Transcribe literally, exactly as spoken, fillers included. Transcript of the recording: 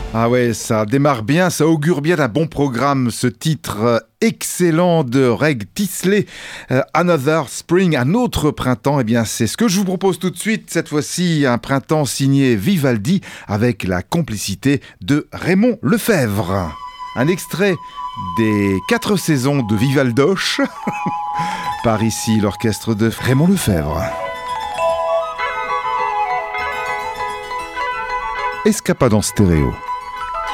Ah ouais, ça démarre bien, ça augure bien d'un bon programme, ce titre euh, excellent de Reg Tisley, euh, Another Spring, un autre printemps. Eh bien, c'est ce que je vous propose tout de suite. Cette fois-ci, un printemps signé Vivaldi avec la complicité de Raymond Lefebvre. Un extrait des quatre saisons de Vivaldoche par ici l'orchestre de Raymond Lefebvre. Escapade en stéréo.